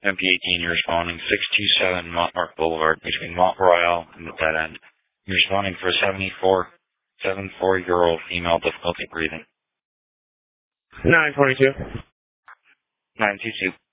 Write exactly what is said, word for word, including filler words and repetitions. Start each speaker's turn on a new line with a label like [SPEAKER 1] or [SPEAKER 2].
[SPEAKER 1] M P eighteen, you're responding six two seven Montmark Boulevard between Mont Royal and the dead end. You're responding for a seventy-four, seventy-four-year-old female, difficulty breathing.
[SPEAKER 2] nine twenty-two.
[SPEAKER 1] nine two two.